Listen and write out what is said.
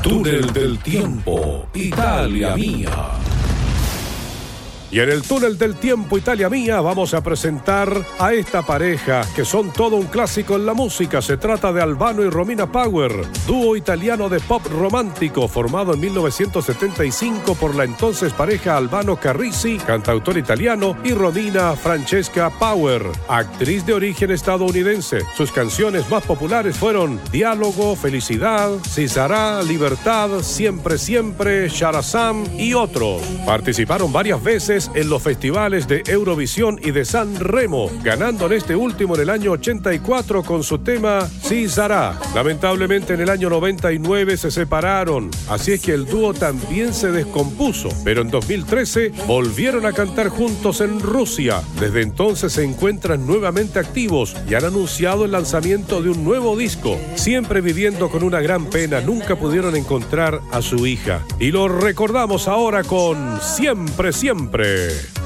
Túnel del Tiempo, Italia Mía. Y en el Túnel del Tiempo, Italia Mía, vamos a presentar a esta pareja que son todo un clásico en la música. Se trata de Albano y Romina Power, dúo italiano de pop romántico formado en 1975 por la entonces pareja Albano Carrisi, cantautor italiano, y Romina Francesca Power, actriz de origen estadounidense. Sus canciones más populares fueron Diálogo, Felicidad, Si Sarà, Libertad, Siempre Siempre, Sharazam y otros. Participaron varias veces en los festivales de Eurovisión y de San Remo, ganando en este último en el año 84 con su tema Si Sarà. Lamentablemente en el año 99 se separaron, así es que el dúo también se descompuso, pero en 2013 volvieron a cantar juntos en Rusia. Desde entonces se encuentran nuevamente activos y han anunciado el lanzamiento de un nuevo disco. Siempre viviendo con una gran pena, nunca pudieron encontrar a su hija. Y lo recordamos ahora con Siempre Siempre.